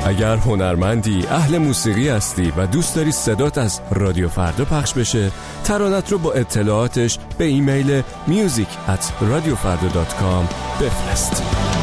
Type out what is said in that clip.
اگر هنرمندی، اهل موسیقی هستی و دوست داری صدات از رادیو فردا پخش بشه، ترانت رو با اطلاعاتش به ایمیل music@radiofarda.com بفرست.